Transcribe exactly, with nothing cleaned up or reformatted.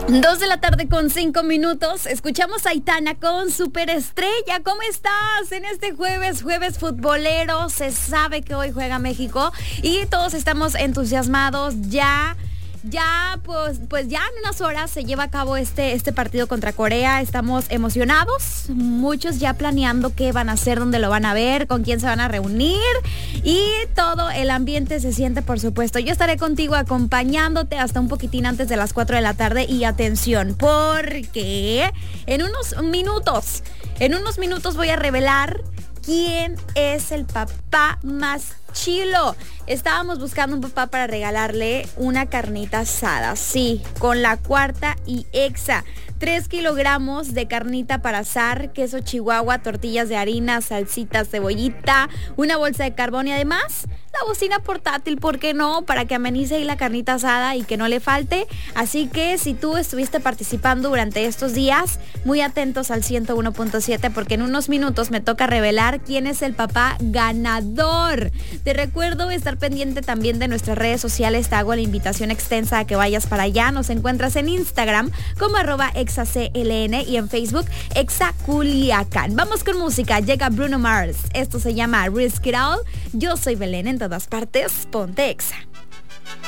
Dos de la tarde con cinco minutos. Escuchamos a Aitana con Superestrella. ¿Cómo estás en este jueves? Jueves futbolero. Se sabe que hoy juega México y todos estamos entusiasmados ya. Ya, pues, pues ya en unas horas se lleva a cabo este, este partido contra Corea. Estamos emocionados, muchos ya planeando qué van a hacer, dónde lo van a ver, con quién se van a reunir y todo el ambiente se siente, por supuesto. Yo estaré contigo acompañándote hasta un poquitín antes de las cuatro de la tarde y atención, porque en unos minutos, en unos minutos voy a revelar quién es el papá más chilo. Estábamos buscando un papá para regalarle una carnita asada, sí, con la cuarta y exa. Tres kilogramos de carnita para asar, queso chihuahua, tortillas de harina, salsita, cebollita, una bolsa de carbón y además la bocina portátil, ¿por qué no? Para que amenice ahí la carnita asada y que no le falte. Así que si tú estuviste participando durante estos días, muy atentos al ciento uno punto siete porque en unos minutos me toca revelar quién es el papá ganador. Te recuerdo estar pendiente también de nuestras redes sociales. Te hago la invitación extensa a que vayas para allá. Nos encuentras en Instagram como arroba exacln y en Facebook exaculiacan. Vamos con música. Llega Bruno Mars. Esto se llama Risk It All. Yo soy Belén, en todas partes. Ponte Exa.